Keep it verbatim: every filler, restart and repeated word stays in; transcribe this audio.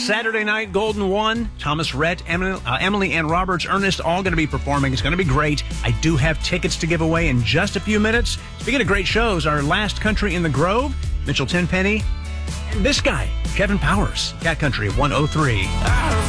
Saturday night, Golden One. Thomas Rhett, Emily, uh, Emily Ann Roberts, Ernest, all going to be performing. It's going to be great. I do have tickets to give away in just a few minutes. Speaking of great shows, our last Country in the Grove, Mitchell Tenpenny, and this guy, Kevin Powers, Cat Country one oh three.